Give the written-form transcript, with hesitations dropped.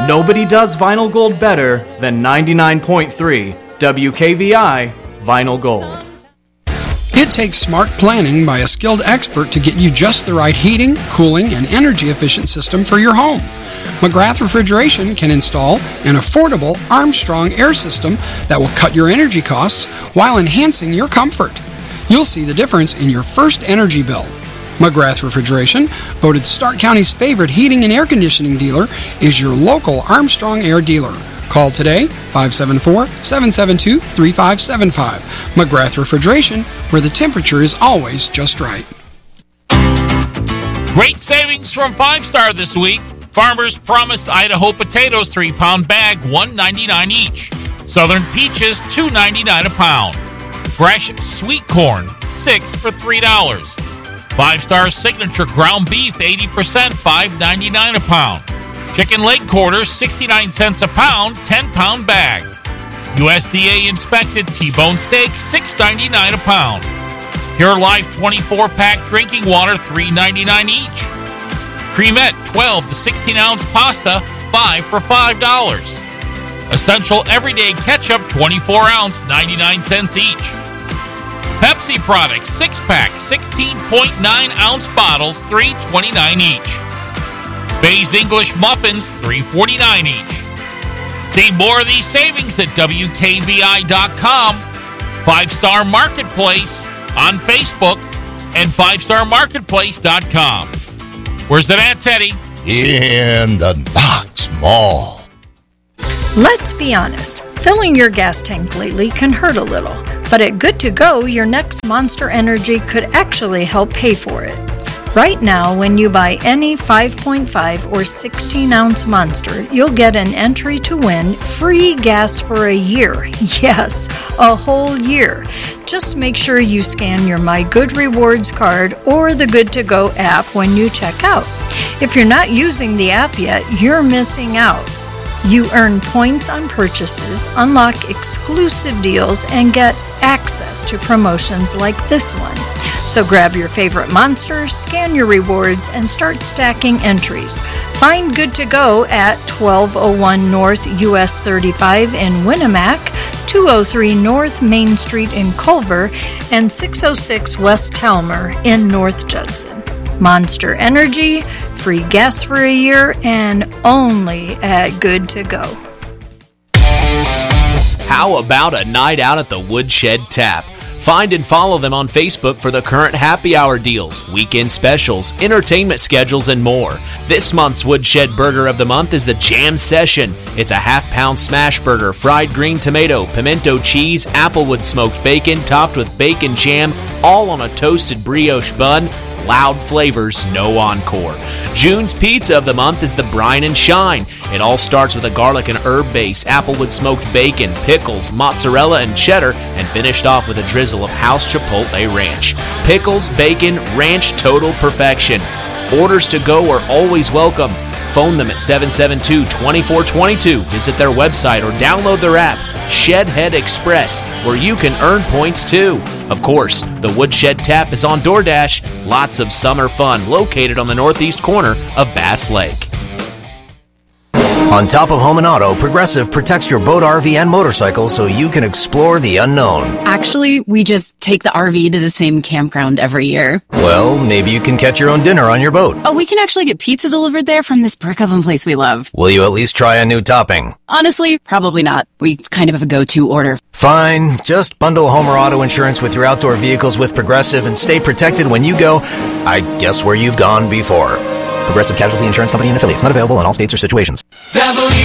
Nobody does Vinyl Gold better than 99.3 WKVI Vinyl Gold. It takes smart planning by a skilled expert to get you just the right heating, cooling, and energy-efficient system for your home. McGrath Refrigeration can install an affordable Armstrong air system that will cut your energy costs while enhancing your comfort. You'll see the difference in your first energy bill. McGrath Refrigeration, voted Stark County's favorite heating and air conditioning dealer, is your local Armstrong Air dealer. Call today, 574-772-3575. McGrath Refrigeration, where the temperature is always just right. Great savings from 5 Star this week. Farmers Promise Idaho potatoes 3-pound bag, $1.99 each. Southern peaches, $2.99 a pound. Fresh sweet corn, 6 for $3. 5 Star Signature ground beef, 80%, $5.99 a pound. Chicken leg quarters, 69 cents a pound, 10-pound bag. USDA inspected T-bone steak, $6.99 a pound. Pure Life 24-pack drinking water, $3.99 each. Cremette 12 to 16-ounce pasta, 5 for $5. Essential Everyday Ketchup, 24-ounce, 99 cents each. Pepsi products, 6-pack, 16.9-ounce bottles, $3.29 each. Bay's English muffins, $3.49 each. See more of these savings at WKVI.com, 5 Star Marketplace on Facebook, and 5starmarketplace.com. Where's it at, Teddy? In the Knox Mall. Let's be honest. Filling your gas tank lately can hurt a little. But at Good To Go, your next Monster Energy could actually help pay for it. Right now, when you buy any 5.5 or 16-ounce Monster, you'll get an entry to win free gas for a year. Yes, a whole year. Just make sure you scan your My Good Rewards card or the Good To Go app when you check out. If you're not using the app yet, you're missing out. You earn points on purchases, unlock exclusive deals, and get access to promotions like this one. So grab your favorite Monster, scan your rewards, and start stacking entries. Find Good To Go at 1201 North US 35 in Winamac, 203 North Main Street in Culver, and 606 West Talmer in North Judson. Monster Energy, free gas for a year, and only at Good To Go. How about a night out at the Woodshed Tap? Find and follow them on Facebook for the current happy hour deals, weekend specials, entertainment schedules, and more. This month's Woodshed Burger of the Month is the Jam Session. It's a half-pound smash burger, fried green tomato, pimento cheese, applewood smoked bacon, topped with bacon jam, all on a toasted brioche bun. Loud flavors, no encore. June's Pizza of the Month is the Brine and Shine. It all starts with a garlic and herb base, applewood smoked bacon, pickles, mozzarella, and cheddar, and finished off with a drizzle of house chipotle ranch. Pickles, bacon, ranch, total perfection. Orders to go are always welcome. Phone them at 772-2422. Visit their website or download their app, Shedhead Express, where you can earn points too. Of course, the Woodshed Tap is on DoorDash. Lots of summer fun located on the northeast corner of Bass Lake. On top of home and auto, Progressive protects your boat, RV, and motorcycle so you can explore the unknown. Actually, we just take the RV to the same campground every year. Well, maybe you can catch your own dinner on your boat. Oh, we can actually get pizza delivered there from this brick oven place we love. Will you at least try a new topping? Honestly, probably not. We kind of have a go-to order. Fine. Just bundle home or auto insurance with your outdoor vehicles with Progressive and stay protected when you go, I guess, where you've gone before. Progressive Casualty Insurance Company and affiliates. Not available in all states or situations. Devil